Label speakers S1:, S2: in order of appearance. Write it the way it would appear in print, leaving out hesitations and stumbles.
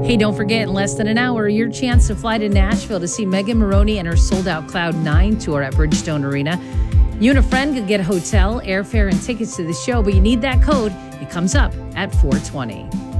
S1: Hey, don't forget, in less than an hour, your chance to fly to Nashville to see Megan Moroney and her sold-out Cloud 9 tour at Bridgestone Arena. You and a friend could get a hotel, airfare, and tickets to the show, but you need that code. It comes up at 420.